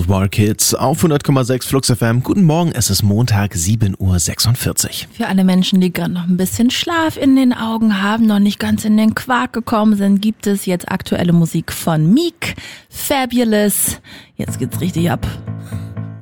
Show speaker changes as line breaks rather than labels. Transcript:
War Kids auf 100,6 Flux FM. Guten Morgen, es ist Montag, 7:46 Uhr.
Für alle Menschen, die gerade noch ein bisschen Schlaf in den Augen haben, noch nicht ganz in den Quark gekommen sind, gibt es jetzt aktuelle Musik von Meek, Fabulous. Jetzt geht's richtig ab.